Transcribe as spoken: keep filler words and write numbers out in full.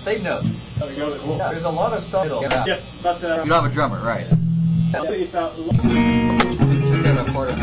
same note. Oh, it goes Cool. Yeah, there's a lot of stuff. Yeah. Yes, but uh, You don't have a drummer, right? it's a. Check out a part of